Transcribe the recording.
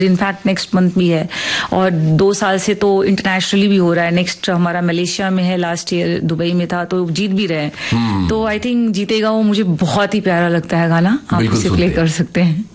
In fact next month भी है और 2 साल से तो इंटरनेशनली भी हो रहा है। नेक्स्ट हमारा मलेशिया में है, लास्ट ईयर दुबई में था तो जीत भी रहे हैं। तो आई थिंक जीतेगा वो। मुझे बहुत ही प्यारा लगता है गाना, आप इसे प्ले कर सकते हैं।